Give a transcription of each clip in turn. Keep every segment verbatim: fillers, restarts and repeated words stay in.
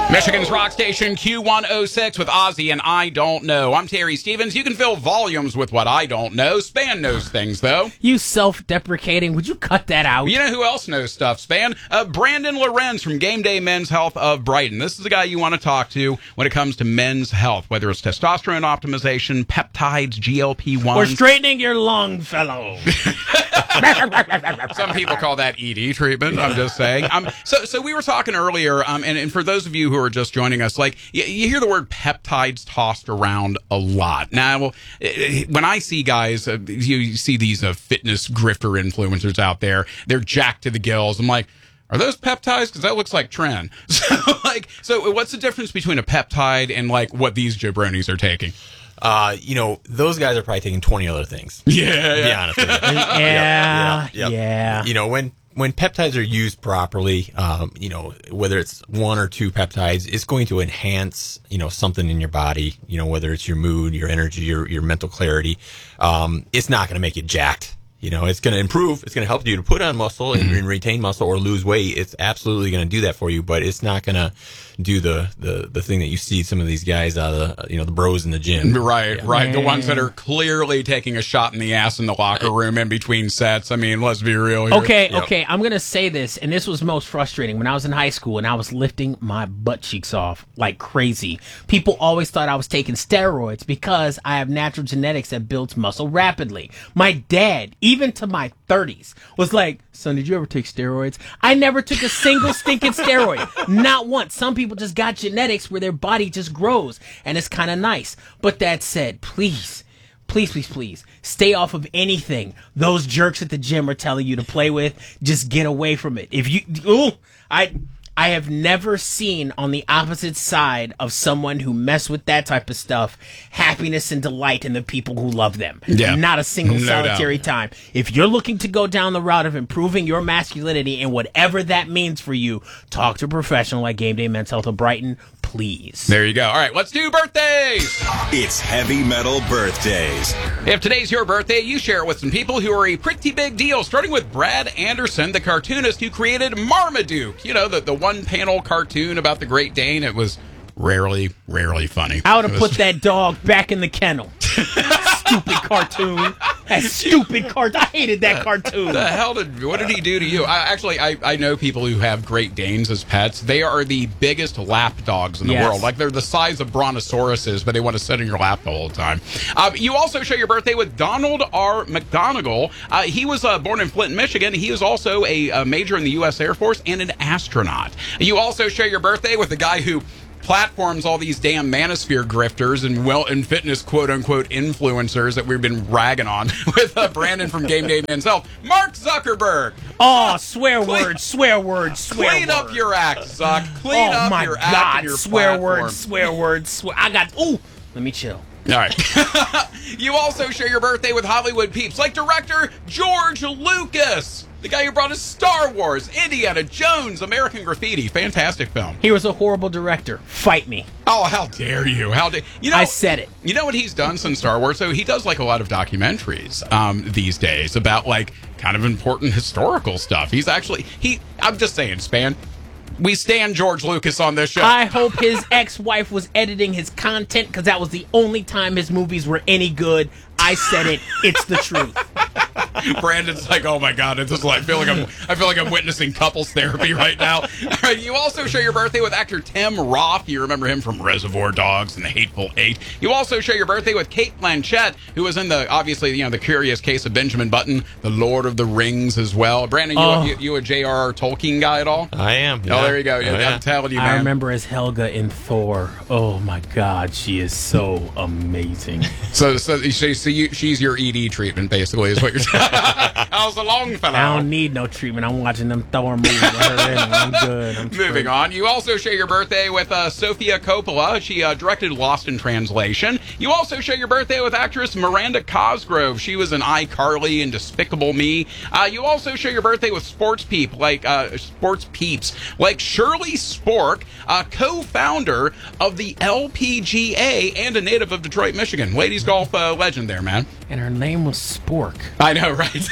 Michigan's rock station Q one oh six with Ozzy and I Don't Know. I'm Terry Stevens. You can fill volumes with what I don't know. Span knows things, though. You self-deprecating. Would you cut that out? You know who else knows stuff, Span? Uh, Brandon Lorenz from Game Day Men's Health of Brighton. This is the guy you want to talk to when it comes to men's health, whether it's testosterone optimization, peptides, G L P one. Or straightening your lung, fellow. Some people call that E D treatment, I'm just saying. Um, so so we were talking earlier, um, and, and for those of you who are just joining us, like, you, you hear the word peptides tossed around a lot. Now, when I see guys, uh, you see these uh, fitness grifter influencers out there, they're jacked to the gills. I'm like, are those peptides? Because that looks like tren. So, like, so what's the difference between a peptide and, like, what these jabronis are taking? Uh, you know, those guys are probably taking twenty other things. Yeah, to be yeah. honest with you. yeah, yeah, yeah, yeah. You know, when when peptides are used properly, um, you know, whether it's one or two peptides, it's going to enhance, you know, something in your body. You know, whether it's your mood, your energy, your your mental clarity. Um, it's not going to make you jacked. You know, it's going to improve. It's going to help you to put on muscle and, and retain muscle or lose weight. It's absolutely going to do that for you, but it's not going to do the, the, the thing that you see some of these guys, uh, the, you know, the bros in the gym. Right, yeah. right. The ones that are clearly taking a shot in the ass in the locker room in between sets. I mean, let's be real here. Okay, Yep. okay, I'm going to say this, and this was most frustrating. When I was in high school and I was lifting my butt cheeks off like crazy, people always thought I was taking steroids because I have natural genetics that builds muscle rapidly. My dad, even to my thirties, was like, son, did you ever take steroids? I never took a single stinking steroid. Not once. Some people just got genetics where their body just grows, and it's kind of nice. But that said, please, please, please, please, stay off of anything those jerks at the gym are telling you to play with. Just get away from it. If you, ooh, I... I have never seen on the opposite side of someone who mess with that type of stuff happiness and delight in the people who love them. Yeah. Not a single No solitary doubt. time. If you're looking to go down the route of improving your masculinity and whatever that means for you, talk to a professional like Game Day Men's Health of Brighton, please. There you go. All right, let's do birthdays. It's Heavy Metal Birthdays. If today's your birthday, you share it with some people who are a pretty big deal, starting with Brad Anderson, the cartoonist who created Marmaduke. You know, the, the one-panel cartoon about the Great Dane. It was rarely, rarely funny. I would have It was- put that dog back in the kennel. Stupid cartoon. That stupid cartoon. I hated that cartoon. The hell did what did he do to you? I, actually, I, I know people who have Great Danes as pets. They are the biggest lap dogs in the Yes. world. Like, they're the size of brontosauruses, but they want to sit in your lap the whole time. Uh, you also share your birthday with Donald R. McGonigal. Uh, he was uh, born in Flint, Michigan. He was also a, a major in the U S Air Force and an astronaut. You also share your birthday with the guy who platforms all these damn manosphere grifters and well and fitness quote unquote influencers that we've been ragging on with uh, Brandon from Game Day Men's Health, Mark Zuckerberg. Oh, swear Clean- words, swear words, swear Clean words. up your act, Zuck. Clean oh up my your act God! and your Swear platform. words, swear words, swear. I got. Ooh, let me chill. All right. You also share your birthday with Hollywood peeps like director George Lucas, the guy who brought us Star Wars, Indiana Jones, American Graffiti. Fantastic film. He was a horrible director. Fight me. Oh, how dare you? How dare you? Know, I said it. You know what he's done since Star Wars? So he does like a lot of documentaries um, these days about like kind of important historical stuff. He's actually he. I'm just saying, Span. We stand George Lucas on this show. I hope his ex-wife was editing his content because that was the only time his movies were any good. I said it. It's the truth. Brandon's like, oh my God, it's just like I feel like I'm I feel like I'm witnessing couples therapy right now. All right, you also share your birthday with actor Tim Roth. You remember him from Reservoir Dogs and The Hateful Eight. You also share your birthday with Kate Blanchett, who was in the obviously you know the Curious Case of Benjamin Button, The Lord of the Rings as well. Brandon, you Oh. you, you a J R R Tolkien guy at all? I am. Oh, yeah. there you go. Oh, Yeah, yeah. I'm telling you, I man. remember as Helga in Thor. Oh my God, she is so amazing. So, so, so, so you, she's your E D treatment, basically, is what you're saying. How's the long fellow? I don't need no treatment. I'm watching them Thor movies. with her in it. I'm good. I'm Moving straight. on, you also share your birthday with uh, Sofia Coppola. She uh, directed Lost in Translation. You also share your birthday with actress Miranda Cosgrove. She was in iCarly and Despicable Me. Uh, you also share your birthday with sports peep like uh, sports peeps like Shirley Spork, uh, co-founder of the L P G A and a native of Detroit, Michigan. Ladies golf uh, legend there, man. And her name was Spork. I know, right?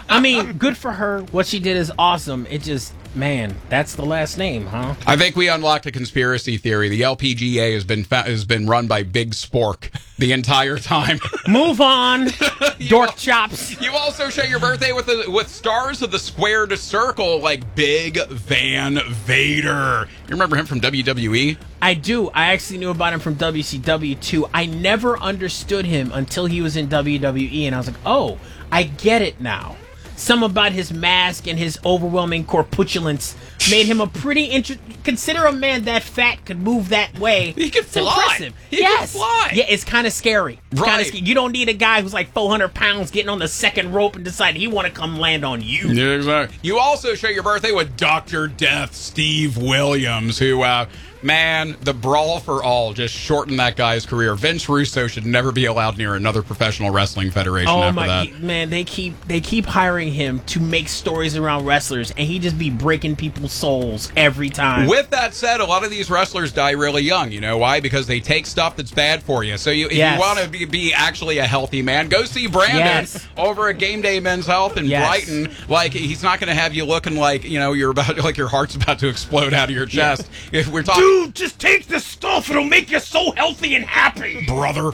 I mean, good for her. What she did is awesome. It just, man, that's the last name, huh? I think we unlocked a conspiracy theory. The L P G A has been fa- has been run by Big Spork the entire time. Move on, dork chops. You also share your birthday with the, with stars of the squared circle like Big Van Vader. You remember him from W W E? I do. I actually knew about him from W C W too. I never understood him until he was in W W E, and I was like, oh, I get it now. Some about his mask and his overwhelming corpulence made him a pretty interesting. Consider a man that fat could move that way. He could It's fly. impressive. He yes. could fly. Yeah, it's kind of scary. It's Right. kinda sc- You don't need a guy who's like four hundred pounds getting on the second rope and deciding he want to come land on you. Yeah, exactly. You also share your birthday with Doctor Death Steve Williams, who, uh, man, the brawl for all just shortened that guy's career. Vince Russo should never be allowed near another professional wrestling federation Oh after my that. man, they keep they keep hiring him to make stories around wrestlers, and he just be breaking people's souls every time. With that said, a lot of these wrestlers die really young. You know why? Because they take stuff that's bad for you. So you, if Yes. you want to be, be actually a healthy man, go see Brandon Yes. over at Game Day Men's Health in Yes. Brighton. Like, he's not going to have you looking like, you know, you're about like your heart's about to explode out of your chest. If we're talking, Dude, just take this stuff. It'll make you so healthy and happy. brother.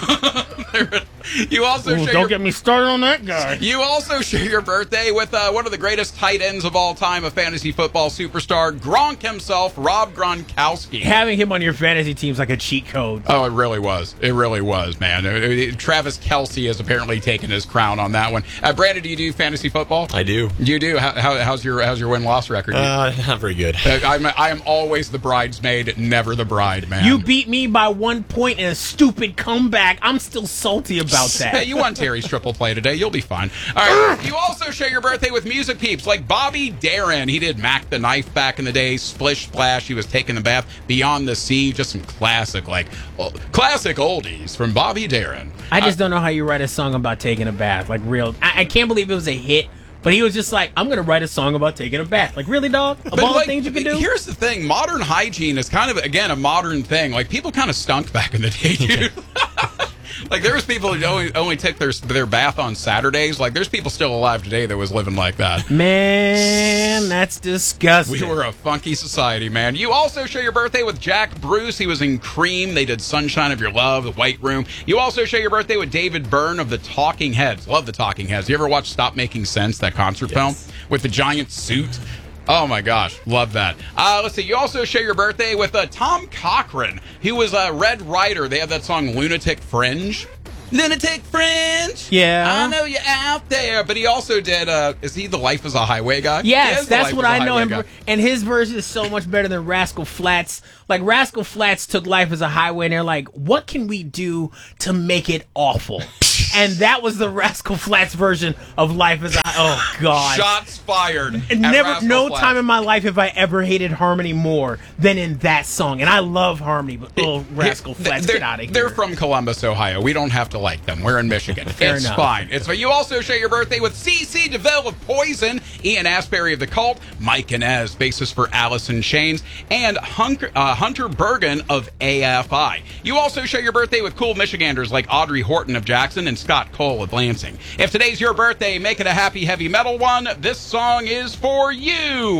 You also Ooh, share don't your, get me started on that guy. you also share your birthday with uh, one of the greatest tight ends of all time, a fantasy football superstar, Gronk himself, Rob Gronkowski. Having him on your fantasy team's like a cheat code. Oh, it really was. It really was, man. Uh, uh, Travis Kelce has apparently taken his crown on that one. Uh, Brandon, do you do fantasy football? I do. You do. How, how, how's your how's your win loss record? Uh, not very good. Uh, I'm I am always the bridesmaid, never the bride, man. You beat me by one point in a stupid comeback. I'm still salty about Hey, that. you won Terry's triple play today. You'll be fine. All right. You also share your birthday with music peeps like Bobby Darin. He did Mac the Knife back in the day. Splish Splash. He was taking the bath. Beyond the Sea. Just some classic, like oh, classic oldies from Bobby Darin. I just don't know how you write a song about taking a bath. Like, real. I, I can't believe it was a hit. But he was just like, I'm going to write a song about taking a bath. Like, really, dog? Of But, all like, the things you can do? Here's the thing. Modern hygiene is kind of, again, a modern thing. Like, people kind of stunk back in the day, dude. Like, there was people who only, only took their their bath on Saturdays. Like, there's people still alive today that was living like that. Man, that's disgusting. We were a funky society, man. You also share your birthday with Jack Bruce. He was in Cream. They did Sunshine of Your Love, The White Room. You also share your birthday with David Byrne of the Talking Heads. Love the Talking Heads. You ever watch Stop Making Sense, that concert Yes. film with the giant suit? Oh my gosh, love that. Uh, let's see. You also share your birthday with uh, Tom Cochran. He was a Red Rider. They have that song "Lunatic Fringe." Lunatic Fringe. Yeah. I know you're out there. But he also did. Uh, is he the Life is a Highway guy? He Yes, is the that's Life what is a I know Highway him guy. for. And his version is so much better than Rascal Flatts. Like, Rascal Flatts took Life as a Highway, and they're like, what can we do to make it awful? And that was the Rascal Flatts version of Life as a Oh, God. Shots fired. at And never, Rascal no Flatts. time in my life have I ever hated Harmony more than in that song. And I love Harmony, but oh, Rascal Th- Flatts, they're, get out of here. They're from Columbus, Ohio. We don't have to like them. We're in Michigan. Fair it's enough. fine. It's fine. You also share your birthday with C C DeVille of Poison, Ian Asbury of The Cult, Mike Inez, bassist for Alice in Chains, and Hunter, uh, Hunter Bergen of A F I. You also share your birthday with cool Michiganders like Audrey Horton of Jackson and Scott Cole of Lansing. If today's your birthday, make it a happy heavy metal one. This song is for you.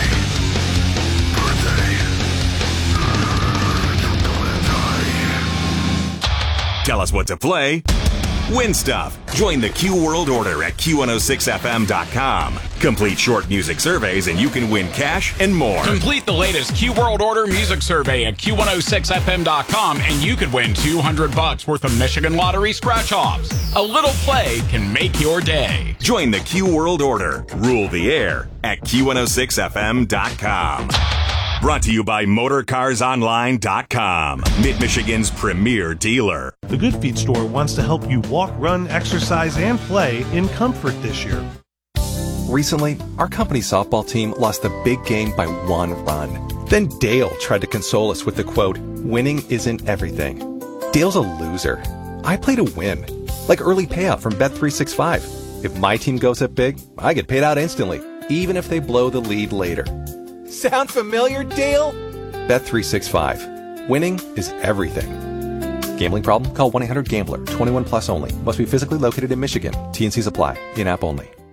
Tell us what to play. Win stuff. Join the Q World Order at Q one oh six F M dot com. Complete short music surveys and you can win cash and more. Complete the latest Q World Order music survey at Q one oh six F M dot com and you could win two hundred bucks worth of Michigan Lottery scratch-offs. A little play can make your day. Join the Q World Order. Rule the air at Q one oh six F M dot com. Brought to you by Motor Cars Online dot com, Mid-Michigan's premier dealer. The Good Feet store wants to help you walk, run, exercise, and play in comfort this year. Recently, our company softball team lost the big game by one run. Then Dale tried to console us with the quote, "Winning isn't everything." Dale's a loser. I play to win. Like early payout from Bet three sixty-five. If my team goes up big, I get paid out instantly, even if they blow the lead later. Sound familiar, Dale? Bet three sixty-five. Winning is everything. Gambling problem? Call one eight hundred gambler. twenty-one plus only. Must be physically located in Michigan. T and C's apply. In-app only.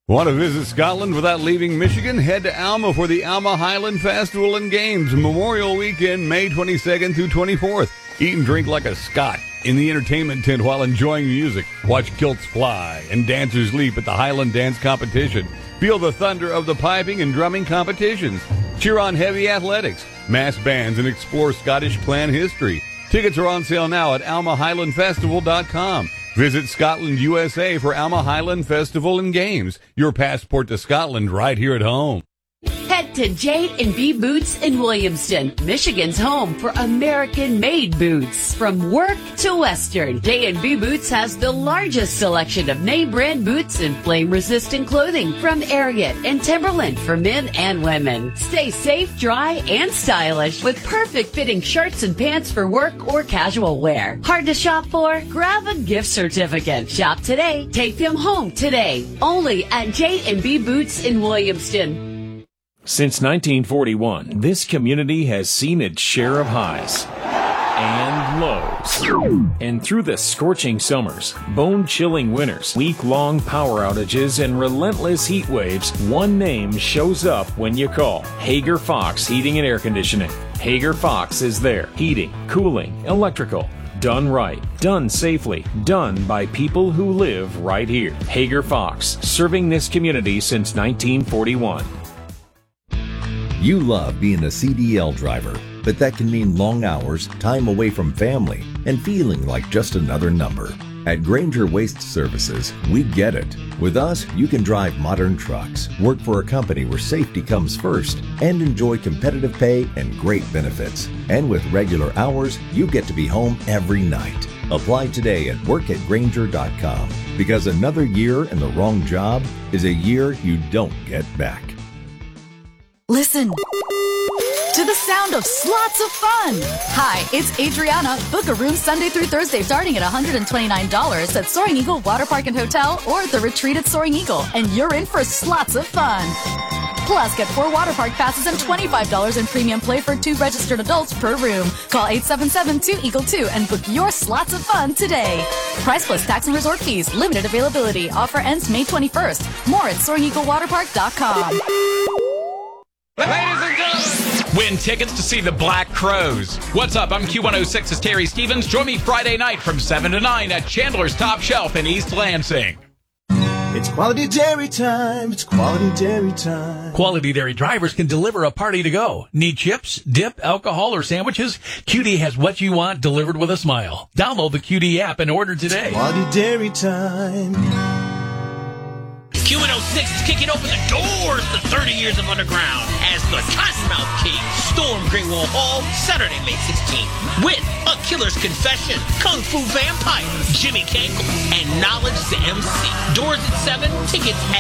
Want to visit Scotland without leaving Michigan? Head to Alma for the Alma Highland Festival and Games Memorial Weekend, May twenty-second through twenty-fourth. Eat and drink like a Scot in the entertainment tent while enjoying music. Watch kilts fly and dancers leap at the Highland Dance Competition. Feel the thunder of the piping and drumming competitions. Cheer on heavy athletics, mass bands, and explore Scottish clan history. Tickets are on sale now at alma highland festival dot com. Visit Scotland, U S A for Alma Highland Festival and Games. Your passport to Scotland right here at home. Head to J and B Boots in Williamston, Michigan's home for American-made boots. From work to Western, J and B Boots has the largest selection of name-brand boots and flame-resistant clothing from Ariat and Timberland for men and women. Stay safe, dry, and stylish with perfect-fitting shirts and pants for work or casual wear. Hard to shop for? Grab a gift certificate. Shop today. Take them home today. Only at J and B Boots in Williamston. Since nineteen forty-one, this community has seen its share of highs and lows. And through the scorching summers, bone-chilling winters, week-long power outages, and relentless heat waves, one name shows up when you call. Hager Fox Heating and Air Conditioning. Hager Fox is there. Heating, cooling, electrical. Done right, done safely, done by people who live right here. Hager Fox, serving this community since nineteen forty-one. You love being a C D L driver, but that can mean long hours, time away from family, and feeling like just another number. At Granger Waste Services, we get it. With us, you can drive modern trucks, work for a company where safety comes first, and enjoy competitive pay and great benefits. And with regular hours, you get to be home every night. Apply today at work at granger dot com, because another year in the wrong job is a year you don't get back. Listen to the sound of slots of fun. Hi, it's Adriana. Book a room Sunday through Thursday starting at one hundred twenty-nine dollars at Soaring Eagle Water Park and Hotel or The Retreat at Soaring Eagle, and you're in for slots of fun. Plus, get four water park passes and twenty-five dollars in premium play for two registered adults per room. Call eight seven seven, two eagle two and book your slots of fun today. Price plus tax and resort fees. Limited availability. Offer ends May twenty-first. More at soaring eagle water park dot com. Ladies and gentlemen, win tickets to see the Black Crowes. What's up? I'm Q one oh six's Terry Stevens. Join me Friday night from seven to nine at Chandler's Top Shelf in East Lansing. It's quality dairy time. It's quality dairy time. Quality Dairy drivers can deliver a party to go. Need chips, dip, alcohol, or sandwiches? Q D has what you want delivered with a smile. Download the Q D app and order today. It's quality dairy time. Q one oh six is kicking open the doors to thirty years of underground as the Cottonmouth King storm Great Wall Hall Saturday, May sixteenth with A Killer's Confession, Kung Fu Vampire, Jimmy Cankle, and Knowledge the M C. Doors at seven, tickets at